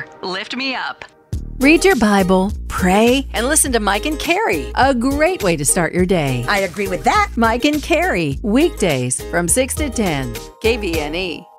more. Lift me up. Read your Bible, pray, and listen to Mike and Carrie. A great way to start your day. I agree with that. Mike and Carrie, weekdays from 6 to 10, KVNE.